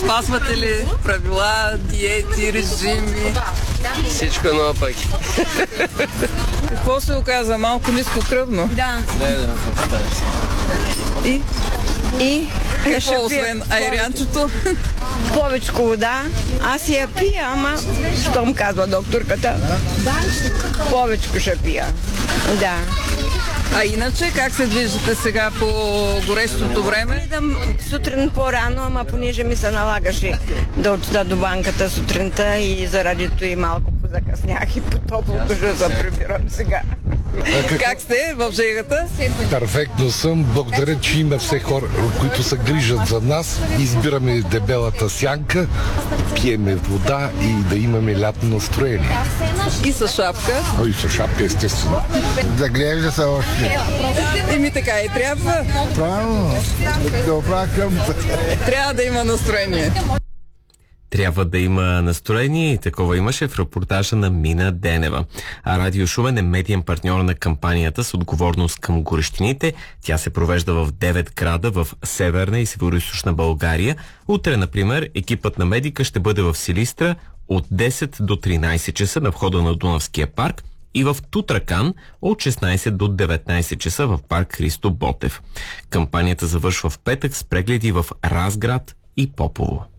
Спазвате ли правила, диети, режими? Всичко едно пък. Какво се оказа? Малко нискокръвно? Да. И? Какво Какво освен айрянчето? Повечко вода. Аз я пия, ама щом казва докторката, повечко ще пия. Да. А иначе, как се движите сега по горещото време? Идам сутрин по-рано, ама понеже ми се налагаше да отида до банката сутринта и заради това и малко позакъснях и по топлото ще се прибирам сега. Как сте в жегата? Перфектно съм. Благодаря, че има все хора, които се грижат за нас. Избираме дебелата сянка, пиеме вода и да имаме лятно настроение. И с шапка? Ой, с шапка, естествено. Заглежда се още. Еми така и трябва. Правилно. Добра къмта. Трябва да има настроение. Трябва да има настроение и такова имаше в репортажа на Мина Денева. А Радио Шумен е медиен партньор на кампанията с отговорност към горещините. Тя се провежда в 9 града в северна и североизточна България. Утре, например, екипът на Медика ще бъде в Силистра от 10 до 13 часа на входа на Дунавския парк и в Тутракан от 16 до 19 часа в парк Христо Ботев. Кампанията завършва в петък с прегледи в Разград и Попово.